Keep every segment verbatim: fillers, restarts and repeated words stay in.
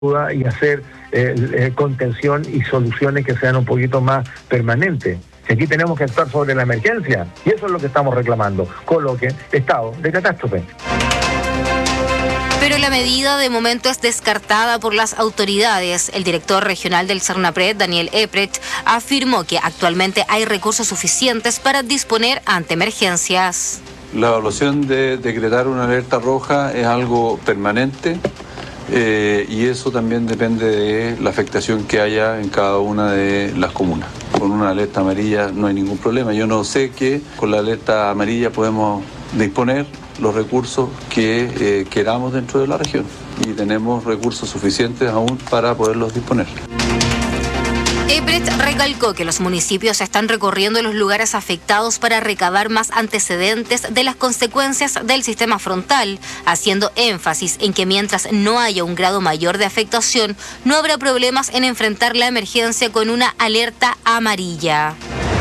y hacer eh, eh, contención y soluciones que sean un poquito más permanentes. Aquí tenemos que actuar sobre la emergencia y eso es lo que estamos reclamando. Coloque estado de catástrofe. Pero la medida de momento es descartada por las autoridades. El director regional del CERNAPRED, Daniel Epret, afirmó que actualmente hay recursos suficientes para disponer ante emergencias. La evaluación de decretar una alerta roja es algo permanente. Eh, y eso también depende de la afectación que haya en cada una de las comunas. Con una alerta amarilla no hay ningún problema. Yo no sé que con la alerta amarilla podemos disponer los recursos que eh, queramos dentro de la región y tenemos recursos suficientes aún para poderlos disponer. Epret recalcó que los municipios están recorriendo los lugares afectados para recabar más antecedentes de las consecuencias del sistema frontal, haciendo énfasis en que mientras no haya un grado mayor de afectación, no habrá problemas en enfrentar la emergencia con una alerta amarilla.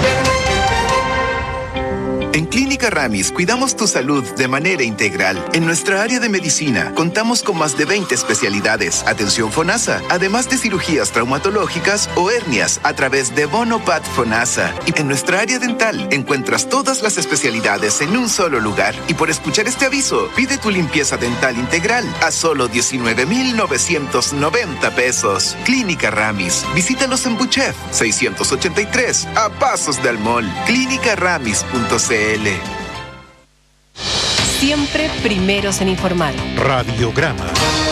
En Clínica Ramis cuidamos tu salud de manera integral. En nuestra área de medicina contamos con más de veinte especialidades, atención FONASA, además de cirugías traumatológicas o hernias a través de Bonopat FONASA. Y en nuestra área dental encuentras todas las especialidades en un solo lugar. Y por escuchar este aviso, pide tu limpieza dental integral a solo diecinueve mil novecientos noventa pesos. Clínica Ramis. Visítalos en Buchef seiscientos ochenta y tres, a pasos del mall. clínica ramis punto c l. Siempre primeros en informar. Radiograma.